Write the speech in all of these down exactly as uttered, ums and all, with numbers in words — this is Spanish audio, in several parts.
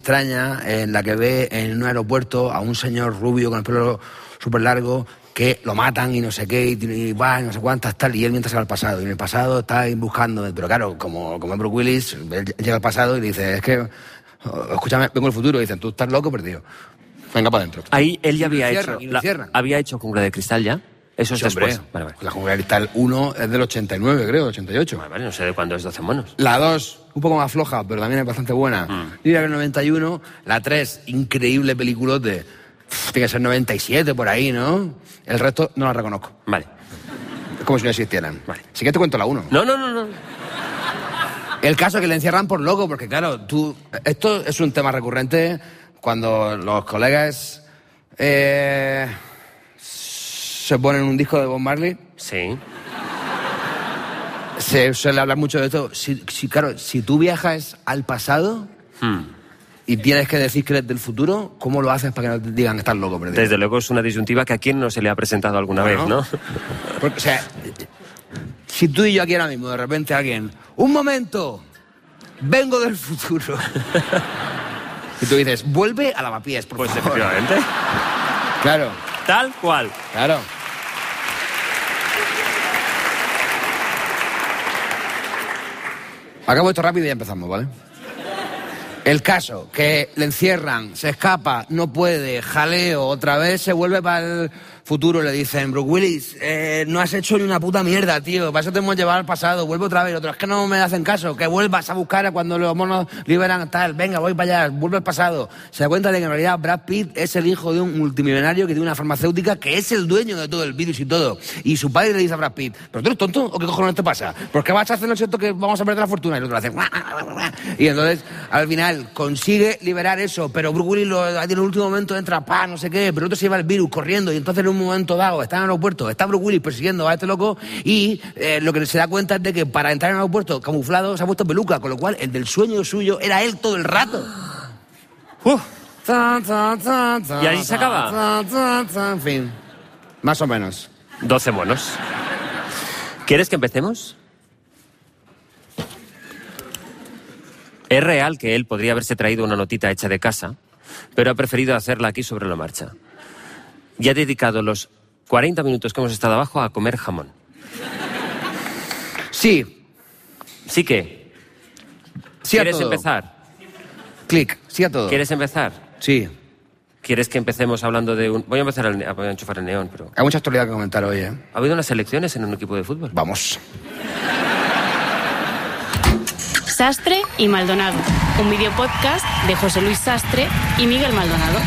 extraña en la que ve en un aeropuerto a un señor rubio con el pelo súper largo que lo matan y no sé qué, y, y va, no sé cuántas, tal, y él mientras va al pasado. Y en el pasado está ahí buscando, pero claro, como, como es Bruce Willis, él llega al pasado y le dice, es que, escúchame, vengo del futuro, y dicen, tú estás loco, perdido. Venga para adentro. Ahí él ya había cierran, hecho, la, había hecho Jungla de Cristal ya. Eso es sí, después. Vale, vale. La Jungla de Cristal uno es del ochenta y nueve, creo, ochenta y ocho. Vale, vale, no sé de cuándo es doce monos. La dos, un poco más floja, pero también es bastante buena. Mm. Y la noventa y uno, la tres, increíble peliculote. Tiene que ser noventa y siete por ahí, ¿no? El resto no la reconozco. Vale. Es como si no existieran. Vale. Sí que te cuento la uno. No, no, no, no. El caso es que le encierran por loco, porque claro, tú... Esto es un tema recurrente cuando los colegas... Eh, se ponen un disco de Bob Marley. Sí. Se suele hablar mucho de esto. Si, si, claro, si tú viajas al pasado hmm. y tienes que decir que eres del futuro, ¿cómo lo haces para que no te digan que estás loco? Perdido? Desde luego es una disyuntiva que a quién no se le ha presentado alguna bueno, vez, ¿no? Porque, o sea, si tú y yo aquí ahora mismo, de repente alguien... ¡Un momento! Vengo del futuro. Y tú dices, vuelve a Lavapiés, por pues favor. Pues efectivamente. Claro. Tal cual. Claro. Acabo esto rápido y ya empezamos, ¿vale? El caso, que le encierran, se escapa, no puede, jaleo, otra vez se vuelve para el futuro, le dicen, Bruce Willis, eh, no has hecho ni una puta mierda, tío, para eso te hemos llevado al pasado, vuelve otra vez, otro, es que no me hacen caso, que vuelvas a buscar a cuando los monos liberan tal, venga, voy para allá, vuelve al pasado. Se da cuenta de que en realidad Brad Pitt es el hijo de un multimillonario que tiene una farmacéutica que es el dueño de todo el virus y todo. Y su padre le dice a Brad Pitt, ¿pero tú eres tonto o qué cojones te pasa? ¿Por qué vas a hacer esto que vamos a perder la fortuna? Y el otro le hace... Y entonces, al final, consigue liberar eso, pero Bruce Willis lo, en el último momento entra, pa, no sé qué, pero el otro se lleva el virus corriendo y entonces en un momento dado está en el aeropuerto, está Bruce Willis persiguiendo a este loco y eh, lo que se da cuenta es de que para entrar en el aeropuerto camuflado se ha puesto peluca, con lo cual el del sueño suyo era él todo el rato. Uh. Y ahí se acaba. En fin, más o menos. doce monos. ¿Quieres que empecemos? Es real que él podría haberse traído una notita hecha de casa, pero ha preferido hacerla aquí sobre la marcha. Y ha dedicado los cuarenta minutos que hemos estado abajo a comer jamón. Sí. ¿Sí qué? Sí ¿Quieres a todo. empezar? Clic, sí a todo. ¿Quieres empezar? Sí. ¿Quieres que empecemos hablando de un...? Voy a empezar a, voy a enchufar el neón, pero... Hay mucha actualidad que comentar hoy, ¿eh? ¿Ha habido unas elecciones en un equipo de fútbol? Vamos. Sastre y Maldonado, un videopodcast de José Luis Sastre y Miguel Maldonado.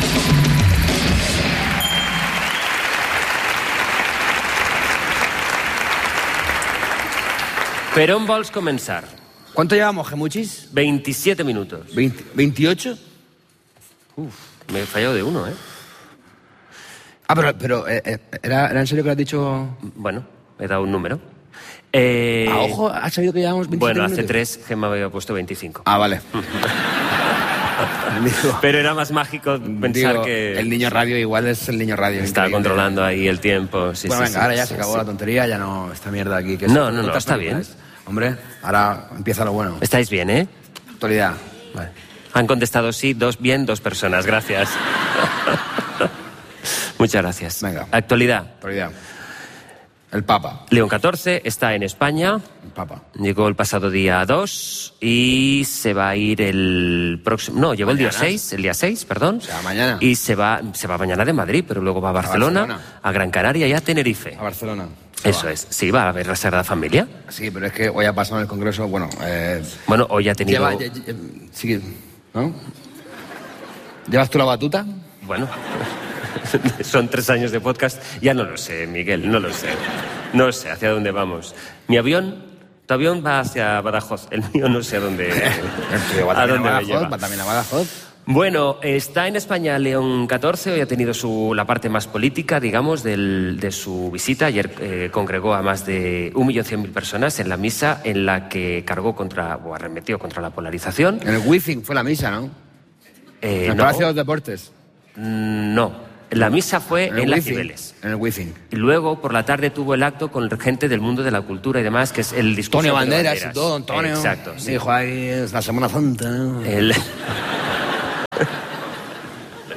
Per on vols començar? ¿Cuánto llevamos, Gemuchis? veintisiete minutos. veinte, ¿veintiocho? Uf, me he fallado de uno, ¿eh? Ah, pero, pero eh, ¿era, ¿era en serio que lo has dicho? Bueno, he dado un número. Eh... A ojo, ¿has sabido que llevamos veintisiete Bueno, minutos? hace tres Gemma había puesto veinticinco. Ah, vale. Pero era más mágico pensar Digo, que... el niño radio igual es el niño radio. Estaba increíble. Controlando ahí el tiempo. Sí, bueno, sí, venga, sí, ahora ya sí, se acabó sí. la tontería, ya no, esta mierda aquí. Que No, es, no, no, está bien. Hombre, ahora empieza lo bueno. Estáis bien, ¿eh? Actualidad. Vale. Han contestado sí, dos bien, dos personas. Gracias. Muchas gracias. Venga. Actualidad. Actualidad. El Papa. León catorce está en España. El Papa. Llegó el pasado día dos y se va a ir el próximo... No, llegó Mañana. el día seis, el día seis, perdón. O sea, mañana. Y se va, se va mañana de Madrid, pero luego va a Barcelona, a, Barcelona. a Gran Canaria y a Tenerife. A Barcelona. Eso va. es. Sí, va a ver la Sagrada Familia. Sí, pero es que hoy ha pasado en el Congreso, bueno... Eh, Bueno, hoy ha tenido... lleva, ya, ya, sí, ¿no? ¿Llevas tú la batuta? Bueno, son tres años de podcast. Ya no lo sé, Miguel, no lo sé. No sé hacia dónde vamos. Mi avión, tu avión va hacia Badajoz. El mío no sé a dónde, El tío va a también dónde a me Badajoz, lleva. va también a Badajoz. Bueno, está en España León catorce, hoy ha tenido su, la parte más política, digamos, del, de su visita. Ayer eh, congregó a más de un millón cien mil personas en la misa en la que cargó contra, o arremetió contra la polarización. En el Wizzing fue la misa, ¿no? Eh, en el no, Palacio de los Deportes. no, la misa fue en, el en las Wizzing, Cibeles. En el Wizzing. Y luego, por la tarde, tuvo el acto con gente del mundo de la cultura y demás, que es el discurso Antonio de Banderas, Banderas y todo, Antonio. Exacto, sí. Dijo ahí, es la Semana Santa, ¿no? El...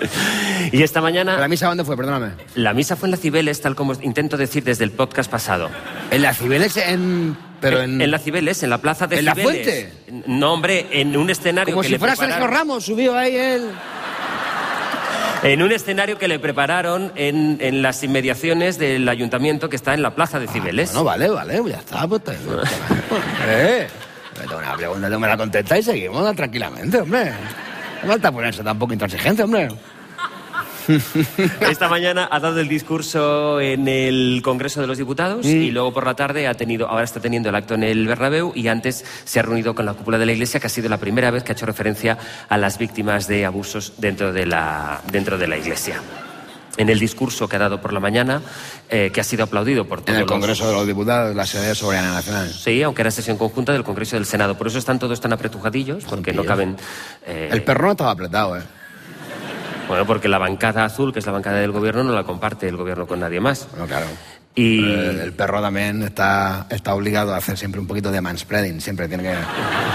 Y esta mañana... ¿La misa dónde fue? Perdóname. La misa fue en la Cibeles, tal como intento decir desde el podcast pasado. ¿En la Cibeles? En... Pero en... en... en la Cibeles, en la plaza de ¿En Cibeles. ¿En la Fuente? No, hombre, en un escenario como que si le fuera prepararon... Sergio Ramos, subió ahí él... En un escenario que le prepararon en, en las inmediaciones del ayuntamiento que está en la plaza de Cibeles. Ah, bueno, vale, vale, ya está. Pues, te... eh, me tengo una pregunta, no me la contesta y seguimos tranquilamente, hombre. No falta ponerse tampoco intransigente, hombre. Esta mañana ha dado el discurso en el Congreso de los Diputados mm. y luego por la tarde ha tenido, ahora está teniendo el acto en el Bernabéu y antes se ha reunido con la cúpula de la Iglesia, que ha sido la primera vez que ha hecho referencia a las víctimas de abusos dentro de la, dentro de la Iglesia. En el discurso que ha dado por la mañana, eh, que ha sido aplaudido por todos En el Congreso los... de los Diputados, la sede de soberanía nacional. Sí, aunque era sesión conjunta del Congreso y del Senado. Por eso están todos tan apretujadillos, porque no caben... Eh... El perro no estaba apretado, ¿eh? Bueno, porque la bancada azul, que es la bancada del gobierno, no la comparte el gobierno con nadie más. Bueno, claro. Y... El, el perro también está, está obligado a hacer siempre un poquito de manspreading. Siempre tiene que...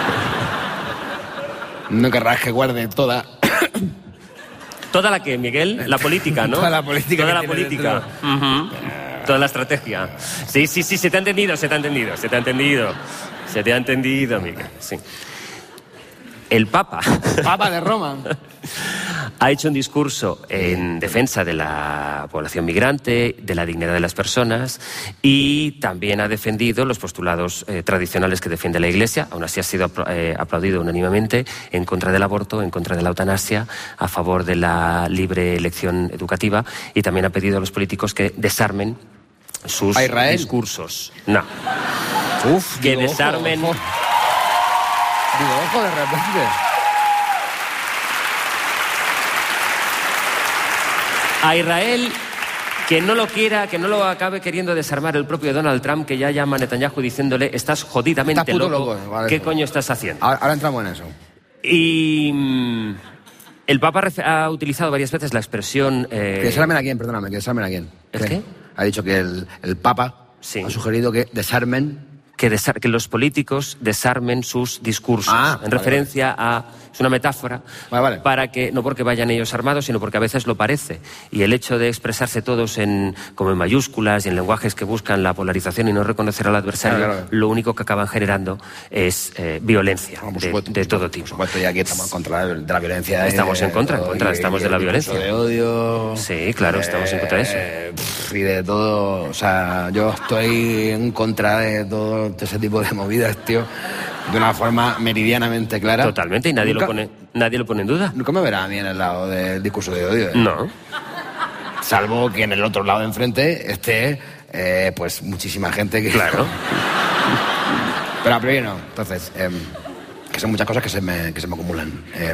No querrás que guarde toda... Toda la que, Miguel, la política, ¿no? Toda la política. Toda la política. Uh-huh. Toda la estrategia. Sí, sí, sí, se te ha entendido, se te ha entendido, se te ha entendido. Se te ha entendido, Miguel, sí. El Papa. Papa de Roma. Ha hecho un discurso en defensa de la población migrante, de la dignidad de las personas y también ha defendido los postulados eh, tradicionales que defiende la Iglesia. Aún así ha sido eh, aplaudido unánimemente en contra del aborto, en contra de la eutanasia, a favor de la libre elección educativa y también ha pedido a los políticos que desarmen sus discursos. No. Uf, que digo, desarmen... Ojo, ojo. Digo, ojo, de repente. A Israel, que no lo quiera, que no lo acabe queriendo desarmar el propio Donald Trump, que ya llama a Netanyahu diciéndole, estás jodidamente estás puto loco, loco. Vale, ¿qué eso. coño estás haciendo? Ahora, ahora entramos en eso. Y mmm, el Papa ha utilizado varias veces la expresión... Eh... ¿Que desarmen a quién? Perdóname, que desarmen a quién. ¿El qué? Ha dicho que el, el Papa sí. ha sugerido que desarmen... Que, desar que los políticos desarmen sus discursos, ah, en vale, referencia vale. a... Es una metáfora, vale, vale. para que, no porque vayan ellos armados, sino porque a veces lo parece. Y el hecho de expresarse todos en, como en mayúsculas y en lenguajes que buscan la polarización y no reconocer al adversario, claro, claro. lo único que acaban generando es eh, violencia no, de, supuesto, de todo tipo. Por supuesto, y aquí estamos en contra de la violencia. Estamos en contra, de en contra, y, estamos y de la violencia. de odio. Sí, claro, eh, estamos en contra de eso. Y de todo, o sea, yo estoy en contra de todo ese tipo de movidas, tío. De una forma meridianamente clara. Totalmente, y nadie, nunca, lo, pone, nadie lo pone en duda. Nunca me verá a mí en el lado del discurso de odio. ¿eh? No. Salvo que en el otro lado de enfrente esté, eh, pues, muchísima gente que... Claro. Pero a priori no. Entonces, eh, que son muchas cosas que se me, que se me acumulan. Eh,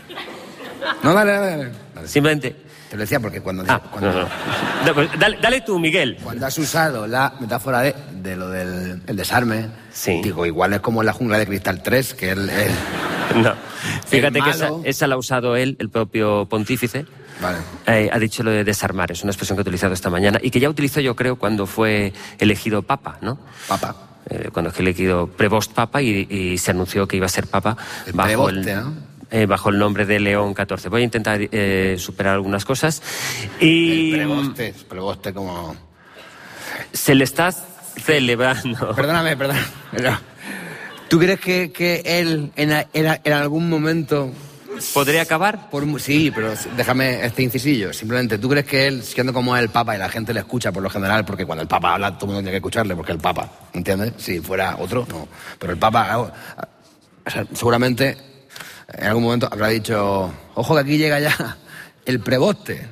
no, dale, dale, dale, dale. Simplemente... Te lo decía porque cuando... Ah, cuando no, no. Dale, dale tú, Miguel. Cuando has usado la metáfora de, de lo del el desarme, sí. digo, igual es como en la jungla de Cristal tres, que el... el no, fíjate el que esa, esa la ha usado él, el propio pontífice. Vale. Eh, ha dicho lo de desarmar, es una expresión que ha utilizado esta mañana y que ya utilizó, yo creo, cuando fue elegido papa, ¿no? Papa. Eh, cuando fue elegido prevost papa y, y se anunció que iba a ser papa el bajo preboste, el... ¿no? Eh, bajo el nombre de León catorce. Voy a intentar eh, superar algunas cosas. Y... El preboste, preboste como... Se le está celebrando... Perdóname, perdóname. ¿Tú crees que, que él en, en, en algún momento... ¿Podría acabar? Por, sí, pero déjame este incisillo. Simplemente, ¿tú crees que él, siendo como el Papa y la gente le escucha por lo general, porque cuando el Papa habla todo el mundo tiene que escucharle, porque el Papa, ¿entiendes? Si fuera otro, no. Pero el Papa, o sea, seguramente... En algún momento habrá dicho, ojo que aquí llega ya el preboste.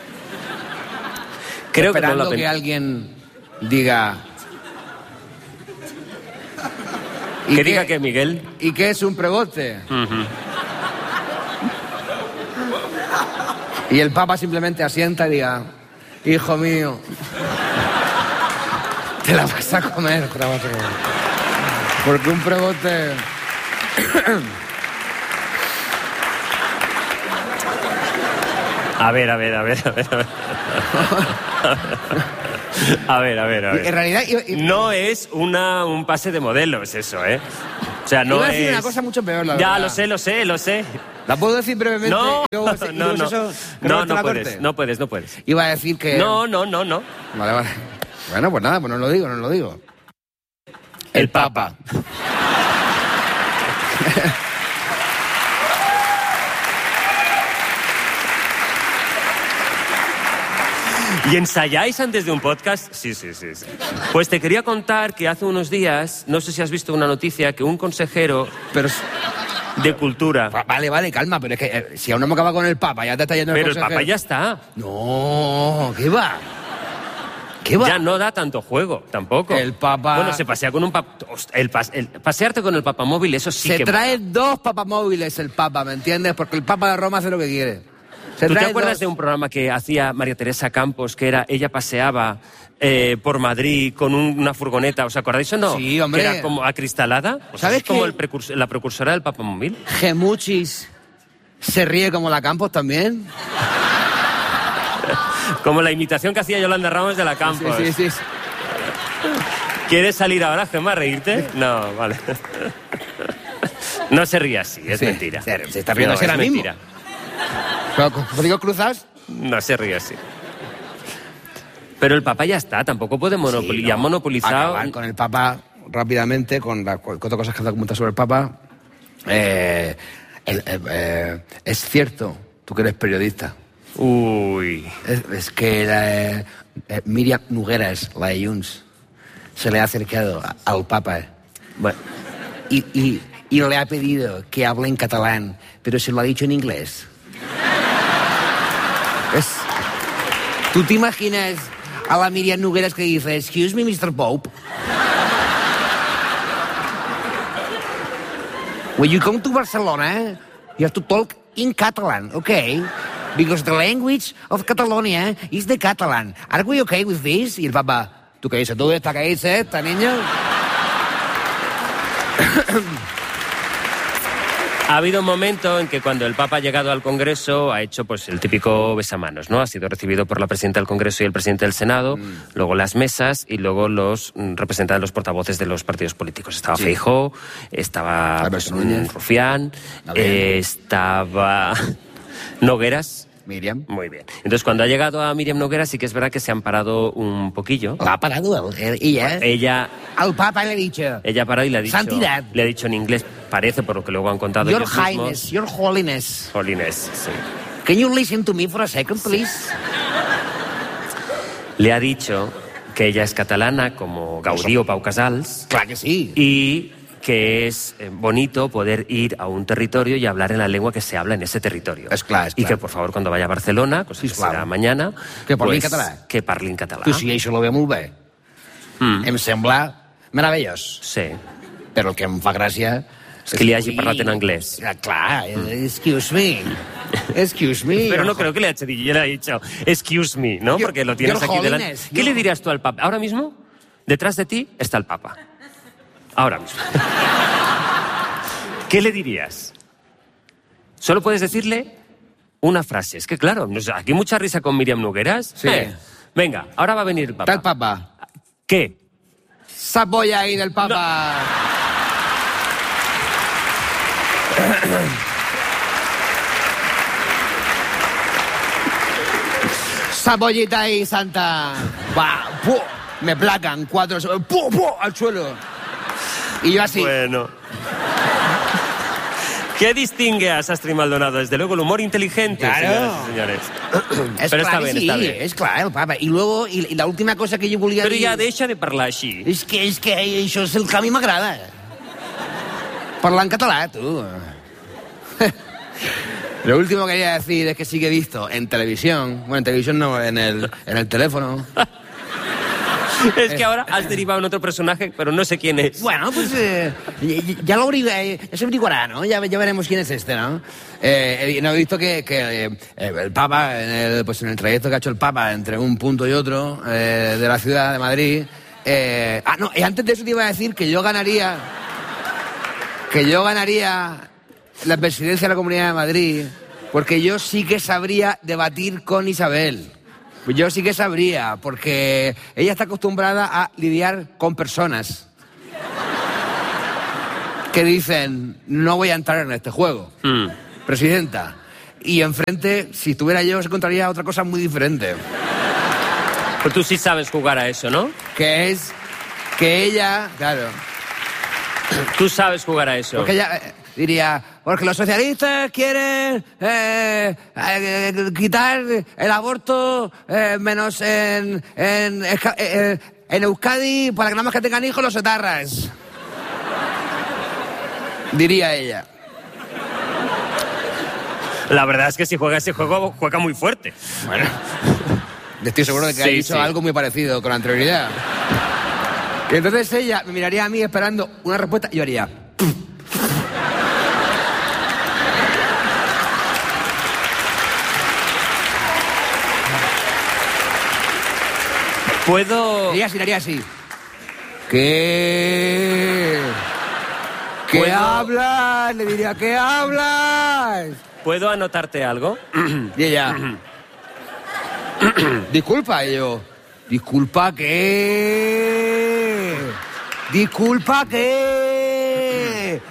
Creo Esperando que, no que alguien diga... ¿Y que diga que, Miguel? ¿Y qué es un preboste? Uh-huh. Y el Papa simplemente asienta y diga, hijo mío, te la vas a comer, te la vas a comer. Porque un preboste... A ver, a ver, a ver, a ver, a ver. A ver, a ver, a ver. En realidad... Y, y... No es una, un pase de modelos eso, ¿eh? sea, no Iba a decir es... una cosa mucho peor, la Ya, verdad. lo sé, lo sé, lo sé. ¿La puedo decir brevemente? No, y luego, y no, luego no. eso, que No, te la no puedes, corte? no puedes, no puedes. Iba a decir que... No, no, no, no. Vale, vale. Bueno, pues nada, pues no lo digo, no lo digo. El Papa. ¿Y ensayáis antes de un podcast? Sí, sí, sí, sí. Pues te quería contar que hace unos días, no sé si has visto una noticia, que un consejero Pero... de cultura... Vale, vale, calma, pero es que eh, si aún no hemos acabado con el Papa, ya te está yendo el Pero el consejero. Papa ya está. No, ¿qué va? ¿Qué va? Ya no da tanto juego, tampoco. El Papa- Bueno, se pasea con un Papa... El, pas- el- pasearte con el papamóvil, eso sí Se que... trae dos papamóviles el Papa, ¿me entiendes? Porque el Papa de Roma hace lo que quiere. Se ¿Tú te trae acuerdas dos. de un programa que hacía María Teresa Campos, que era, ella paseaba eh, por Madrid con un- una furgoneta, ¿os acordáis o no? Sí, hombre. Que era como acristalada. O sea, ¿Sabes es como qué? el precursor- la precursora del papamóvil. Gemuchis se ríe como la Campos también. Como la imitación que hacía Yolanda Ramos de la Campos. Sí, sí, sí. ¿Quieres salir ahora, Gemma, a reírte? No, vale. No se ríe así, es Sí, mentira. se- se está riendo No, así es ahora mismo. mentira. Pero con códigos cruzados. No se ríe así. Pero el Papa ya está, tampoco puede monopolizar. Sí, Ya no. monopolizado. Acabar con el Papa rápidamente, con las cuatro cosas que has comentado sobre el Papa. Eh, el- eh, eh, es cierto, tú que eres periodista, Uy. es, es que la, eh, eh, Míriam Nogueras, la de Junts, se le ha acercado a- al Papa Bueno, y, y, y le ha pedido que hable en catalán, pero se lo ha dicho en inglés. Es, ¿Tú te imaginas a la Míriam Nogueras que dice, excuse me, mister Pope? When you come to Barcelona, you have to talk in Catalan, okay? Because the language of Catalonia is the Catalan. Are we okay with this? Y el Papa, ¿tú qué dices? ¿Tú esta qué dices, esta niña? ha habido un momento en que cuando el Papa ha llegado al Congreso ha hecho pues el típico besamanos, ¿no? Ha sido recibido por la presidenta del Congreso y el presidente del Senado, mm. luego las mesas y luego los mm, representantes, los portavoces de los partidos políticos. Estaba sí. Feijóo, estaba pues, Rufián, eh, estaba Nogueras. Miriam. Muy bien. Entonces, cuando ha llegado a Míriam Nogueras, sí que es verdad que se han parado un poquillo. ¿La ha parado él? ¿Ella? Ella... Al Papa le ha dicho... Ella ha parado y le ha dicho... Santidad. Le ha dicho en inglés, parece, por lo que luego han contado Your ellos Highness, mismos. Your Holiness. Holiness, sí. Can you listen to me for a second, please? Le ha dicho que ella es catalana, como Gaudí o Pau Casals. Claro que sí. Y que es bonito poder ir a un territorio y hablar en la lengua que se habla en ese territorio. És clar, és clar. Y que, por favor, cuando vaya a Barcelona, cosa que serà mañana... Que parli pues, català. Que parli en català. Tu sí, això lo veu molt bé. Mm. Em sembla meravellós. Sí. Però el que em fa gràcia... És que li hagi parlat en anglès. Ah, clar, excuse me. Excuse me. Pero no creo que le haya dicho, yo le he dicho, excuse me, ¿no? Your, Porque lo tienes aquí delante. ¿Qué le dirías tú al Papa? Ahora mismo, detrás de ti está el Papa. Ahora mismo. ¿Qué le dirías? Solo puedes decirle una frase. Es que claro, aquí mucha risa con Míriam Nogueras. Sí. Eh, venga, ahora va a venir el Papa. Está el Papa. ¿Qué? Saboya ahí del Papa. No. Sabollita ahí, Santa. Va, ¡pum! Me placan cuatro... ¡Pum, pum! Al suelo. Y yo así. Bueno. ¿Qué distingue a Sastre y Maldonado? Desde luego el humor inteligente, claro. señoras y señores. Es Pero clar, está bien, sí, está bien. És clar, el Papa. I luego, i, i l'última cosa que jo volia Però dir... ja deixa de parlar així. És que, és que això és el que a mi m'agrada. Parlar en català, tú. Lo último que quería decir es que sí que he visto en televisión, bueno, en televisión no, en el, en el teléfono. Es que ahora has derivado en otro personaje, pero no sé quién es. Bueno, pues eh, ya lo averiguaré, ya se averiguará, ¿no? Ya, ya veremos quién es este, ¿no? Eh, no he visto que, que eh, el Papa, en el, pues en el trayecto que ha hecho el Papa entre un punto y otro eh, de la ciudad de Madrid... Eh, ah, no, y antes de eso te iba a decir que yo ganaría... Que yo ganaría la presidencia de la Comunidad de Madrid porque yo sí que sabría debatir con Isabel. Yo sí que sabría, porque ella está acostumbrada a lidiar con personas. que dicen, no voy a entrar en este juego, Mm. presidenta. Y enfrente, si estuviera yo, se encontraría otra cosa muy diferente. Pues tú sí sabes jugar a eso, ¿no? Que es que ella, claro, Tú sabes jugar a eso. porque ella eh, diría, porque los socialistas quieren eh, eh, quitar el aborto eh, menos en, en, Esca- eh, eh, en Euskadi para que nada más que tengan hijos los etarras. Diría ella. La verdad es que si juega ese juego, juega muy fuerte. Bueno, estoy seguro de que Sí, ha dicho sí. algo muy parecido con anterioridad. Y entonces ella me miraría a mí esperando una respuesta y yo haría... ¿Puedo...? Ella sí haría así. ¿Qué? ¿Qué ¿Puedo? hablas? Le diría, ¿qué hablas? ¿Puedo anotarte algo? Y ella... Disculpa, y yo... Disculpa, ¿qué? Disculpa, ¿qué?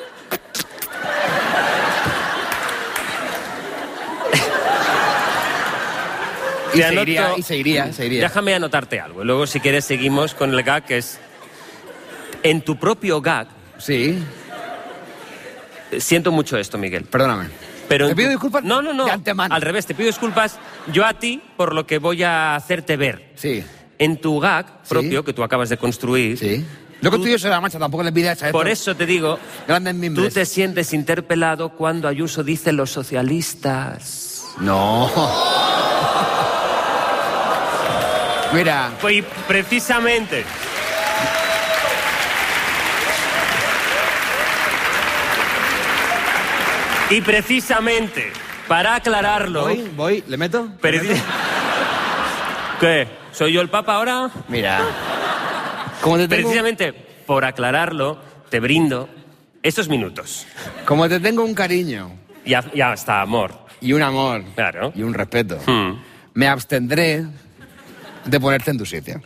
Y Te se anoto- iría, y se iría, se iría. Déjame anotarte algo. Luego, si quieres, seguimos con el gag, que es... En tu propio gag... Sí, Siento mucho esto, Miguel. perdóname. Pero ¿Te en pido tu- disculpas? No, no, no. De antemano. Al revés, te pido disculpas yo a ti por lo que voy a hacerte ver. Sí, En tu gag Sí. propio, que tú acabas de construir... sí. Lo que Tú- tú y yo se la marcha, tampoco les pidas a esto. Por eso te digo, Grandes tú mimbres. te sientes interpelado cuando Ayuso dice los socialistas. No. Mira, Pues precisamente... Y precisamente, para aclararlo... voy, voy, ¿le meto? ¿Le Pero- meto? ¿Qué? ¿Soy yo el Papa ahora? Mira. Como te tengo, Precisamente por aclararlo, te brindo estos minutos. como te tengo un cariño Y, a- y hasta amor. y un amor Claro. y un respeto, Hmm. me abstendré de ponerte en tu sitio.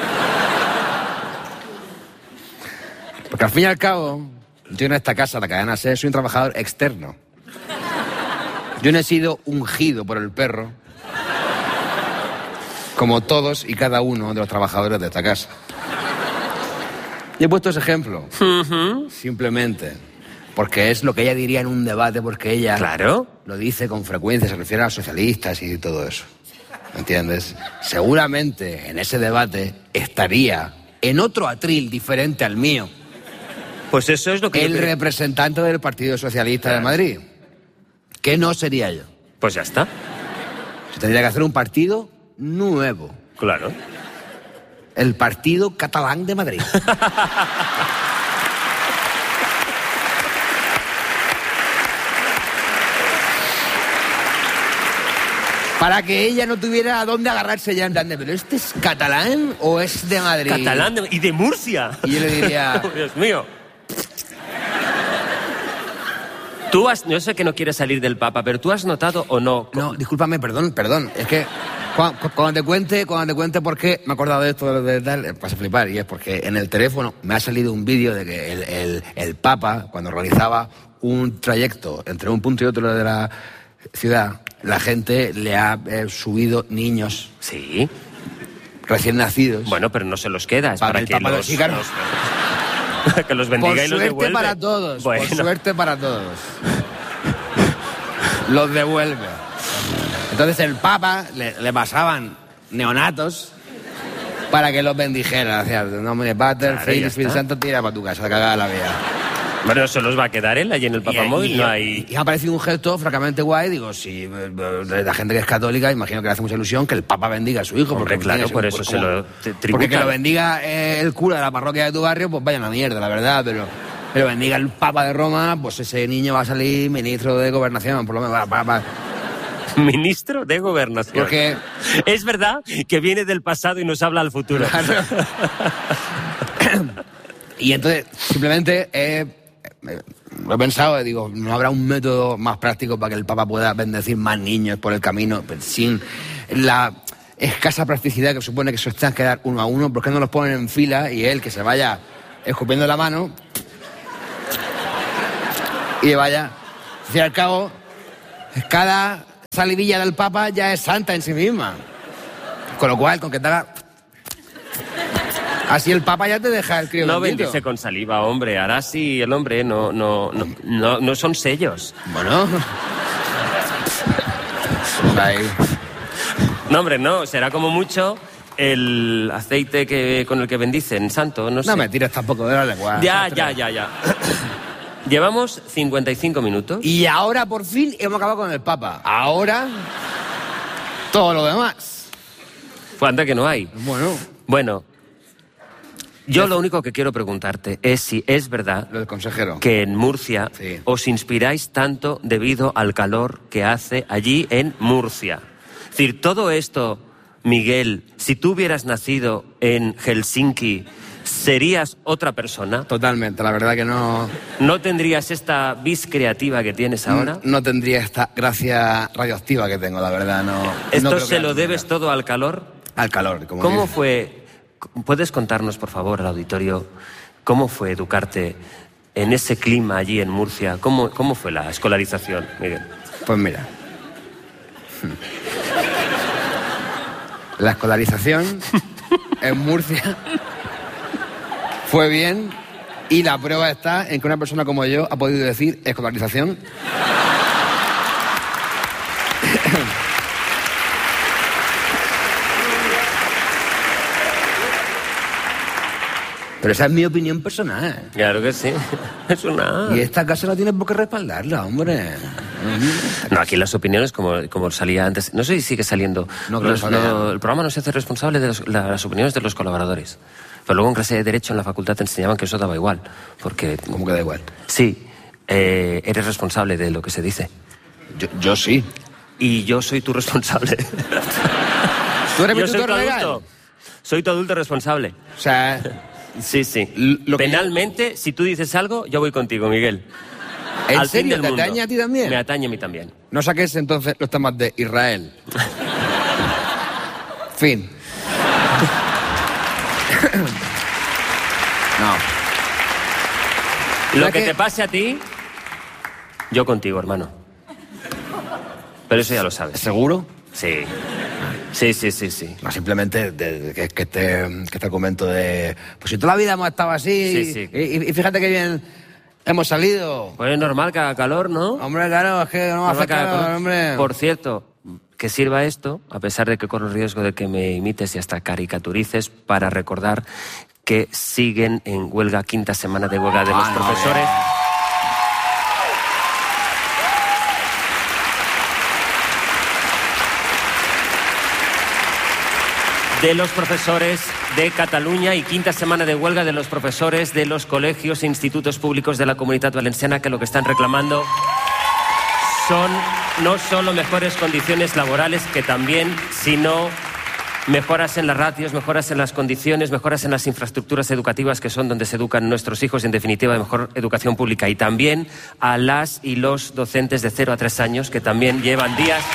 Porque al fin y al cabo, yo en esta casa, la cadena SER, soy un trabajador externo. Yo no he sido ungido por el perro, como todos y cada uno de los trabajadores de esta casa. Y he puesto ese ejemplo, simplemente, porque es lo que ella diría en un debate, porque ella Claro. lo dice con frecuencia, se refiere a los socialistas y todo eso. ¿Me entiendes? Seguramente en ese debate estaría en otro atril diferente al mío, Pues eso es lo que... yo el creo. representante del Partido Socialista de Madrid, que no sería yo. Pues ya está. Se tendría que hacer un partido nuevo, Claro. el Partido Catalán de Madrid. Para que ella no tuviera a dónde agarrarse ya en plan de, ¿pero este es catalán o es de Madrid? Catalán de- y de Murcia. Y yo le diría, Dios mío. Tú has... Yo sé que no quieres salir del Papa, pero tú has notado o no... no, discúlpame, perdón, perdón, es que cuando, cuando te cuente, cuando te cuente por qué me he acordado de esto, de tal, eh, vas a flipar, y es porque en el teléfono me ha salido un vídeo de que el, el, el Papa, cuando realizaba un trayecto entre un punto y otro de la ciudad, la gente le ha eh, subido niños Sí. recién nacidos. Bueno, pero no se los queda. Es Para para, el que Papa los... los siga, no. los- que los por bendiga y los suerte devuelve. para todos, Bueno. por suerte para todos. Los devuelve. Entonces el Papa le, le pasaban neonatos para que los bendijera. Hacía, nombre Pater, Claro, ya Filho, Espíritu está. Santo, tira para tu casa, cagada la vida. Bueno, se los va a quedar él allí en el Y- Papamóvil. y- No hay... y me ha parecido un gesto francamente guay. Digo, si eh, la gente que es católica, imagino que le hace mucha ilusión que el Papa bendiga a su hijo. Hombre, porque claro, bendiga a por su- eso pues, se ¿cómo? lo te- Porque que lo tributan. bendiga eh, el cura de la parroquia de tu barrio, pues vaya una mierda, la verdad. Pero, pero bendiga el Papa de Roma, pues ese niño va a salir ministro de Gobernación, por lo menos. Va, va, va. Ministro de Gobernación. Porque... Es verdad que viene del pasado y nos habla al futuro. Y entonces, simplemente eh, eh, lo he pensado, eh, digo, ¿no habrá un método más práctico para que el Papa pueda bendecir más niños por el camino, pero sin la escasa practicidad que supone que se los tengan que dar uno a uno? ¿Por qué no los ponen en fila y él, que se vaya escupiendo la mano, Y vaya, al fin y al cabo, cada salivilla del Papa ya es santa en sí misma. Con lo cual, con que te haga... Así el Papa ya te deja el crío No bendito. bendice con saliva, hombre. Ahora sí, el hombre no, no, no, no, no son sellos. Bueno... Ahí. No, hombre, no. Será como mucho el aceite que, con el que bendicen, santo, no sé. No me tires tampoco de la lengua. Ya, ya, ya, ya. Llevamos cincuenta y cinco minutos. Y ahora, por fin, hemos acabado con el Papa. Ahora, todo lo demás. Falta que no hay. Bueno, Bueno, yo lo único que quiero preguntarte es si es verdad lo del consejero. que en Murcia Sí. os inspiráis tanto debido al calor que hace allí en Murcia. Es decir, todo esto, Miguel, si tú hubieras nacido en Helsinki, ¿serías otra persona? Totalmente, la verdad que no... ¿No tendrías esta vis creativa que tienes ahora? No tendría esta gracia radioactiva que tengo, la verdad, no... ¿Esto no creo se que lo la debes tuviera. todo al calor? Al calor, como ¿Cómo dice. fue? ¿Puedes contarnos, por favor, al auditorio, cómo fue educarte en ese clima allí en Murcia? ¿Cómo, cómo fue la escolarización, Miguel? Pues mira. La escolarización en Murcia fue bien y la prueba está en que una persona como yo ha podido decir escolarización. Pero esa es mi opinión personal. Claro que sí. Es una... Y esta casa no tiene por qué respaldarla, hombre. No, aquí las opiniones, como, como salía antes... No sé si sigue saliendo. No creo Los- que salga no, ya. el programa no se hace responsable de los- la- las opiniones de los colaboradores. Pero luego en clase de Derecho en la facultad te enseñaban que eso daba igual. Porque... Como que da igual. Sí, eh, eres responsable de lo que se dice. Yo, yo sí. Y yo soy tu responsable. ¿Tú eres mi Yo soy tutor tu legal? adulto. Soy tu adulto responsable. O sea... Sí, sí. L- lo que Penalmente, si tú dices algo, yo voy contigo, Miguel. ¿En Al fin serio? del ¿Te mundo. atañe a ti también? Me atañe a mí también. No saques entonces los temas de Israel. Fin. No. Lo ¿Sabes que qué? te pase a ti, yo contigo, hermano. Pero eso ya lo sabes. ¿Seguro? Sí. Sí, sí, sí, sí. No, simplemente de- de- que, que, este, que este argumento de... Pues si toda la vida hemos estado así... Sí, sí. Y, y fíjate que bien hemos salido. Pues es normal que haga calor, ¿no? Hombre, claro, es que no hace Normal que haga calor, calor. hombre. Por cierto, que sirva esto, a pesar de que corro el riesgo de que me imites y hasta caricaturices, para recordar que siguen en huelga, quinta semana de huelga de los Ah, no, profesores. De los profesores de Cataluña y quinta semana de huelga de los profesores de los colegios e institutos públicos de la Comunidad Valenciana, que lo que están reclamando son no solo mejores condiciones laborales, que también, sino mejoras en las ratios, mejoras en las condiciones, mejoras en las infraestructuras educativas, que son donde se educan nuestros hijos, en definitiva, de mejor educación pública. Y también a las y los docentes de cero a tres años, que también llevan días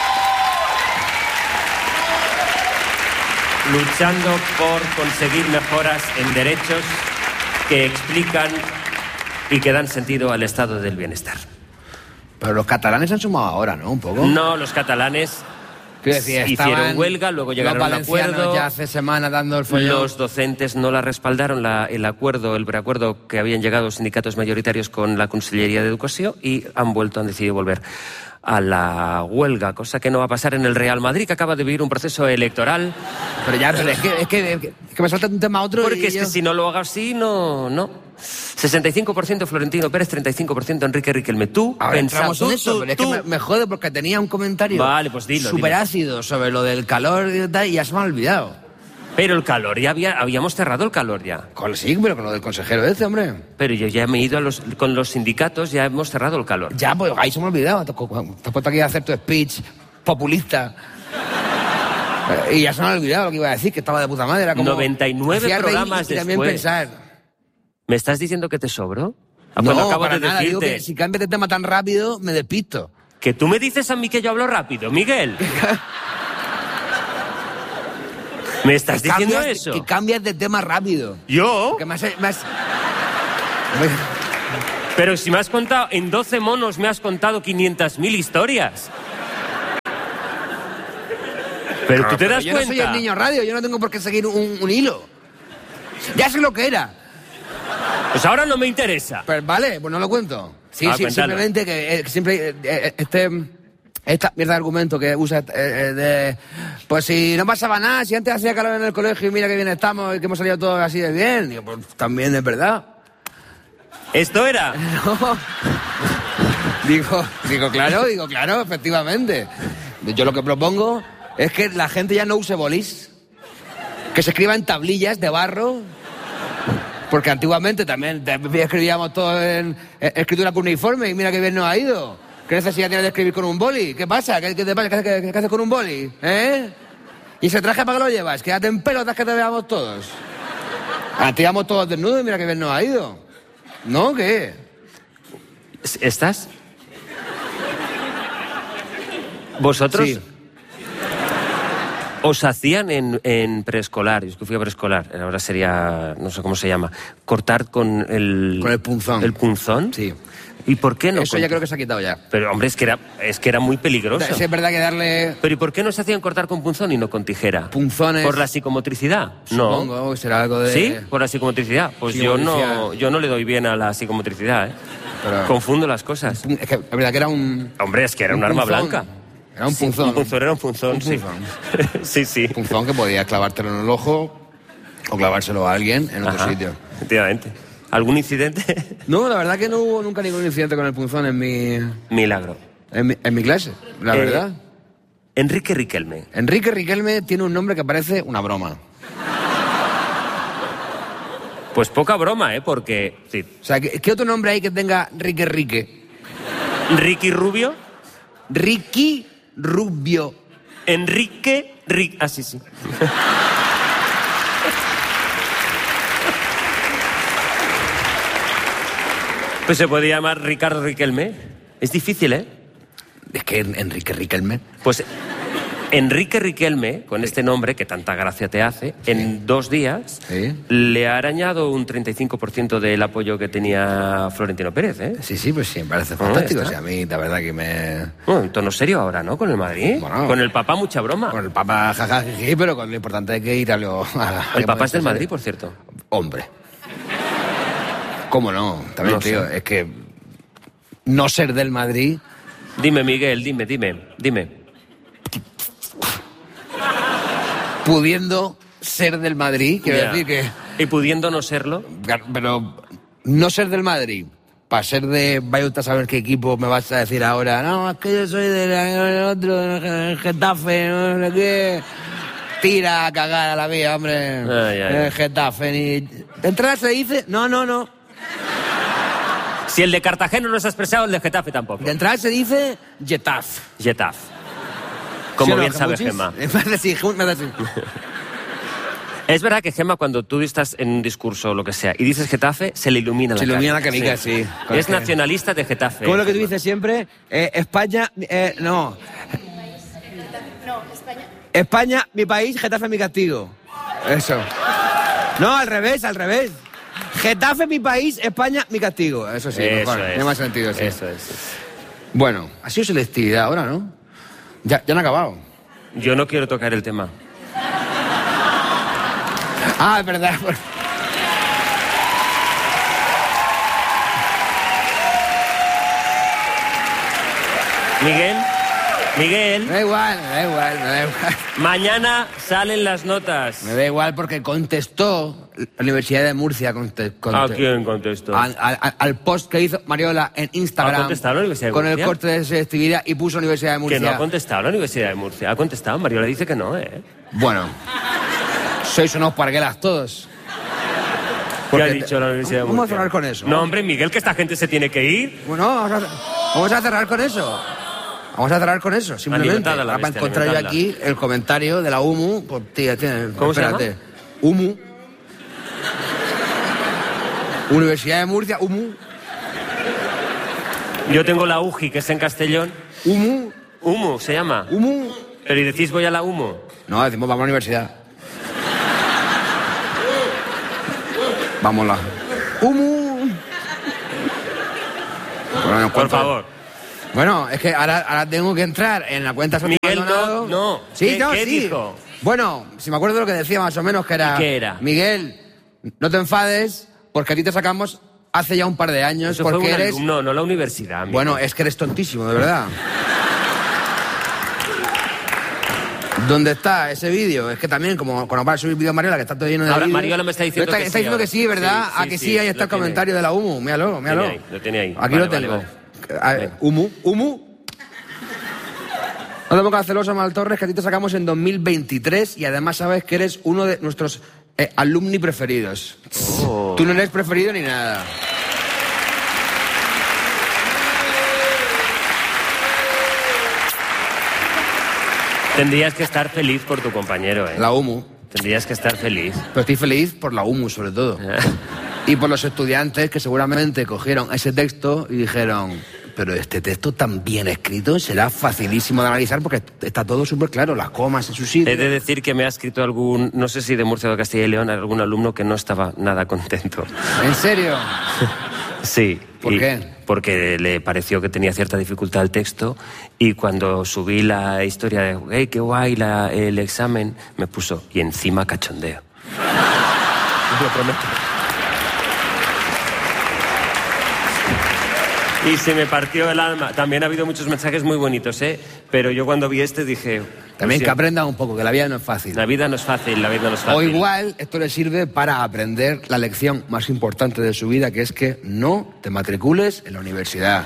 luchando por conseguir mejoras en derechos que explican y que dan sentido al estado del bienestar. Pero los catalanes se han sumado ahora, ¿no? Un poco. No, los catalanes Quiero decir, hicieron estaban huelga, luego llegaron los a un valencianos acuerdo. ya hace semanas dando el follón. Los docentes no la respaldaron la- el acuerdo, el preacuerdo que habían llegado los sindicatos mayoritarios con la Consellería de Educación, y han vuelto, han decidido volver a la huelga, cosa que no va a pasar en el Real Madrid, que acaba de vivir un proceso electoral. Pero ya, pero es que, es que, es que me salta de un tema a otro Porque y es yo- que si no lo hago así, no, no. sesenta y cinco por ciento Florentino Pérez, treinta y cinco por ciento Enrique Riquelme. Tú, Ahora pensa- entramos en tú, eso, tú, pero es tú. que me, me jode porque tenía un comentario Vale, pues dilo, súper dilo. ácido sobre lo del calor y tal, y ya se me ha olvidado. Pero el calor, ya había, habíamos cerrado el calor ya. Con, sí, pero con lo del consejero este, hombre. Pero yo ya me he ido a los, con los sindicatos, ya hemos cerrado el calor. Ya, pues ahí se me ha olvidado. Te, te has puesto aquí a hacer tu speech populista. Eh, Y ya se me ha olvidado lo que iba a decir, que estaba de puta madre. Era como, noventa y nueve hacía reír programas y también después. pensar. ¿Me estás diciendo que te sobro? Ah, No, cuando acabo para de nada. Digo decirte que si cambias de tema tan rápido, me despisto. que tú me dices a mí que yo hablo rápido, Miguel. ¿Me estás diciendo Cambias- eso? Que cambias de tema rápido. ¿Yo? Que me has... me has- Pero si me has contado, en doce monos me has contado quinientas mil historias. Pero no, tú te pero das yo cuenta. Yo no soy el niño radio, yo no tengo por qué seguir un, un hilo. Ya sé lo que era. Pues ahora no me interesa. Pero vale, pues no lo cuento. Sí, Ah, sí, cuéntalo. simplemente que eh, siempre eh, este esta mierda de argumento que usa eh, eh, de pues si no pasaba nada, si antes hacía calor en el colegio y mira que bien estamos y que hemos salido todos así de bien, digo, pues también es verdad. ¿Esto era? No. Digo, digo, claro, digo, claro, efectivamente. Yo lo que propongo es que la gente ya no use bolis, que se escriba en tablillas de barro. Porque antiguamente también escribíamos todo en, en escritura cuneiforme y mira qué bien nos ha ido. ¿Qué necesidad tienes de escribir con un boli? ¿Qué pasa? ¿Qué, qué te pasa? ¿Qué, qué, qué haces con un boli? ¿Eh? ¿Y ese traje para qué lo llevas? Quédate en pelotas que te veamos todos. Antes íbamos todos desnudos y mira qué bien nos ha ido. ¿No? ¿Qué? ¿Estás? ¿Vosotros? Sí. Os hacían en, en preescolar, yo es que fui a preescolar, ahora sería, no sé cómo se llama, cortar con el... Con el punzón. ¿El punzón? Sí. ¿Y por qué no? Eso con- ya creo que se ha quitado ya. Pero hombre, es que era, es que era muy peligroso. Es verdad que darle Pero ¿y por qué no se hacían cortar con punzón y no con tijera? punzones... ¿Por la psicomotricidad? Supongo No. que será algo de... ¿Sí? ¿Por la psicomotricidad? Pues yo Psicomotricidad. no, yo no le doy bien a la psicomotricidad, ¿eh? Pero- Confundo las cosas. Es que es verdad que era un... Hombre, es que era un, arma punzón. blanca. Era un Sí, punzón. un punzón era un punzón, Un sí. punzón. sí, sí. punzón que podías clavártelo en el ojo o clavárselo a alguien en otro Ajá, sitio. efectivamente. ¿Algún incidente? No, la verdad que no hubo nunca ningún incidente con el punzón en mi, Milagro. en mi, en mi clase, la Eh, verdad. Enrique Riquelme. Enrique Riquelme tiene un nombre que parece una broma. Pues poca broma, ¿eh? Porque... Sí. O sea, ¿qué, qué otro nombre hay que tenga Rique Rique? Ricky Rubio. Ricky Rubio. Enrique... Ri... Ah, sí, sí. Pues se puede llamar Ricardo Riquelme. Es difícil, ¿eh? Es que Enrique Riquelme... Pues Enrique Riquelme, con este nombre que tanta gracia te hace, en dos días Sí. le ha arañado un treinta y cinco por ciento del apoyo que tenía Florentino Pérez, ¿eh? Sí, sí, pues sí, me parece Ah, fantástico. ya O está. sea, a mí, la verdad que me... Bueno, en tono serio ahora, ¿no? Con el Madrid. Bueno. Con el papá mucha broma. Con el Papa jajajiji, pero con lo importante hay que ir a lo... a- El papá es del a- Madrid, por cierto. Hombre. ¿Cómo no? También, No tío, sé. es que no ser del Madrid... Dime, Miguel, dime, dime, dime. pudiendo ser del Madrid, quiero Ya. decir que... Y pudiendo no serlo. Pero no ser del Madrid, para ser de... Vaya usted a saber qué equipo me vas a decir ahora. No, es que yo soy del otro, del Getafe, no sé qué... Tira a cagar a la vía, hombre. Ay, ay, ay. El Getafe, ni... De entrada se dice... No, no, no. Si el de Cartagena no se ha expresado, el de Getafe tampoco. De entrada se dice Getafe. Getafe. Como ¿Sí o no, bien sabe Gemuchis? Gemma. Me hace así, me hace así. Es verdad que Gemma, cuando tú estás en un discurso o lo que sea y dices Getafe, se le ilumina la Se cara. ilumina la canica, sí. Con Es que- nacionalista de Getafe. Como lo que tú dices siempre, eh, España, eh, no. España, mi país, Getafe, mi castigo. Eso. No, al revés, al revés. Getafe, mi país, España, mi castigo. Eso sí, Eso mejor. es. Tiene más sentido, sí. Eso es. Bueno, ha sido selectividad ahora, ¿no? Ya, ya han acabado. Yo no quiero tocar el tema. Ah, es verdad. Miguel, Me Miguel, da igual, me da igual, me da igual. mañana salen las notas. Me da igual porque contestó la Universidad de Murcia. Conte, conte- ¿A quién contestó? Al, al- al post que hizo Mariola en Instagram. ¿Ha contestado la Universidad de con Murcia? el corte de selectividad y puso Universidad de Murcia. Que no ha contestado la Universidad de Murcia. Ha contestado, Mariola dice que no, ¿eh? Bueno, sois unos parguelas todos. ¿Qué Porque ha te- dicho la Universidad de Murcia? Vamos a cerrar con eso. No, hombre, Miguel, que esta gente se tiene que ir. Bueno, vamos a, vamos a cerrar con eso. Vamos a cerrar con eso, simplemente. Alimentada la Para bestia, encontrar yo alimentadla. aquí el comentario de la U M U. Pues, tía, tía, ¿Cómo se espérate. U M U. Universidad de Murcia, U M U. Yo tengo la U J I, que es en Castellón. U M U. Humo, se llama. U M U. Pero ¿y decís voy a la Humo? No, decimos vamos a la universidad. Vámonos. U M U. Bueno, Por favor. Bueno, es que ahora, ahora tengo que entrar en la cuenta Santi Miguel, Maldonado. no, no. Sí, ¿Qué- no, qué sí. dijo? Bueno, si me acuerdo de lo que decía más o menos, que era... ¿Y qué era? Miguel, no te enfades, porque a ti te sacamos hace ya un par de años, Eso porque fue un eres... alumno, no la universidad. amigo. Bueno, es que eres tontísimo, de verdad. ¿Dónde está ese vídeo? Es que también, como cuando va a subir vídeo Mariola, que está todo lleno de Ahora vídeos... Mariola me está diciendo está, que está sí diciendo ahora. que sí, ¿verdad? Sí, a sí, que sí, sí, ahí está lo el tiene comentario ahí. de la Humu. Míralo, míralo. Lo tiene ahí, lo tiene ahí. Aquí Vale, lo tengo. vale, A ver, Humu, Humu. No te pongas celoso, Mal Torres, que a ti te sacamos en dos mil veintitrés y además sabes que eres uno de nuestros eh, alumni preferidos. Oh. Tú no eres preferido ni nada. Tendrías que estar feliz por tu compañero, ¿eh? La Humu. Tendrías que estar feliz. Pero estoy feliz por la Humu, sobre todo. Y por los estudiantes que seguramente cogieron ese texto y dijeron, pero este texto tan bien escrito será facilísimo de analizar porque está todo súper claro, las comas en su sitio. He de decir que me ha escrito algún, no sé si de Murcia o de Castilla y León, algún alumno que no estaba nada contento. ¿En serio? Sí. ¿Por y- qué? Porque le pareció que tenía cierta dificultad el texto y cuando subí la historia de, hey, qué guay la- el examen, me puso, y encima cachondeo. Te lo prometo. Y se me partió el alma. También ha habido muchos mensajes muy bonitos, ¿eh? Pero yo cuando vi este dije... También pues, que aprendan un poco, que la vida no es fácil. La vida no es fácil, la vida no es fácil. O igual esto le sirve para aprender la lección más importante de su vida, que es que no te matricules en la universidad.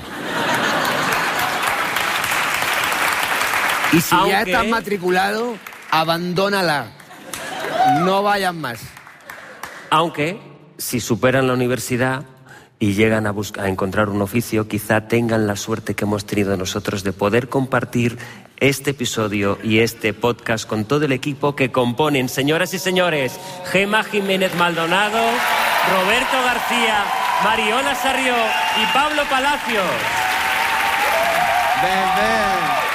Y si ya Aunque- estás matriculado, abandónala. No vayan más. Aunque, si superan la universidad y llegan a, buscar, a encontrar un oficio, quizá tengan la suerte que hemos tenido nosotros de poder compartir este episodio y este podcast con todo el equipo que componen, señoras y señores, Gemma Jiménez Maldonado, Roberto García, Mariola Sarrió y Pablo Palacios. Ven, ven.